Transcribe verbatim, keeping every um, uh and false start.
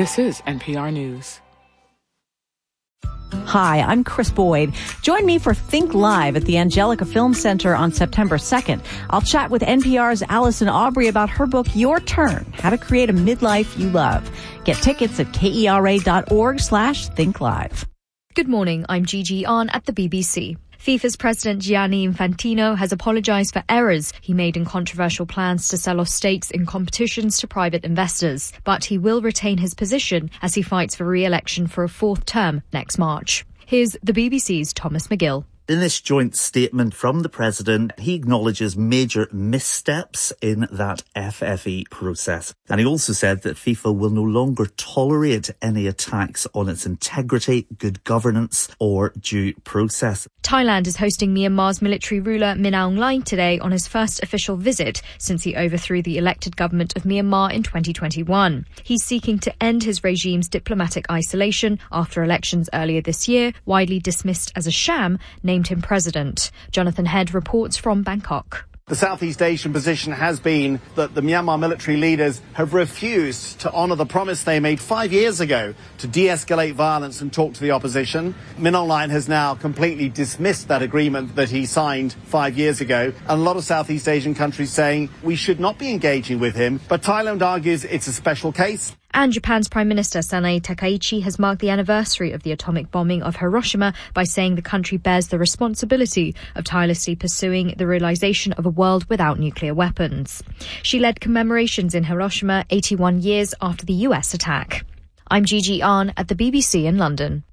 This is N P R News. Hi, I'm Chris Boyd. Join me for Think Live at the Angelica Film Center on September second. I'll chat with N P R's Allison Aubrey about her book, Your Turn, How to Create a Midlife You Love. Get tickets at kera.org slash Think Live. Good morning, I'm Gigi Ahn at the B B C. FIFA's president Gianni Infantino has apologised for errors he made in controversial plans to sell off stakes in competitions to private investors. But he will retain his position as he fights for re-election for a fourth term next March. Here's the B B C's Thomas McGill. In this joint statement from the president, he acknowledges major missteps in that F F E process. And he also said that FIFA will no longer tolerate any attacks on its integrity, good governance or due process. Thailand is hosting Myanmar's military ruler Min Aung Hlaing today on his first official visit since he overthrew the elected government of Myanmar in twenty twenty-one. He's seeking to end his regime's diplomatic isolation after elections earlier this year, widely dismissed as a sham, named him president. Jonathan Head reports from Bangkok. The Southeast Asian position has been that the Myanmar military leaders have refused to honour the promise they made five years ago to de-escalate violence and talk to the opposition. Min Aung Hlaing has now completely dismissed that agreement that he signed five years ago. And a lot of Southeast Asian countries saying we should not be engaging with him. But Thailand argues it's a special case. And Japan's Prime Minister Sanae Takaichi has marked the anniversary of the atomic bombing of Hiroshima by saying the country bears the responsibility of tirelessly pursuing the realization of a world without nuclear weapons. She led commemorations in Hiroshima eighty-one years after the U S attack. I'm Gigi Ahn at the B B C in London.